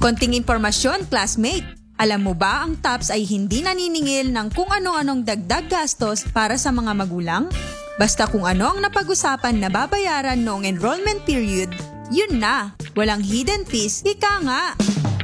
Konting impormasyon, classmate. Alam mo ba ang TAPS ay hindi naniningil ng kung ano-anong dagdag gastos para sa mga magulang? Basta kung ano ang napag-usapan na babayaran noong enrollment period, yun na. Walang hidden fees, ika nga.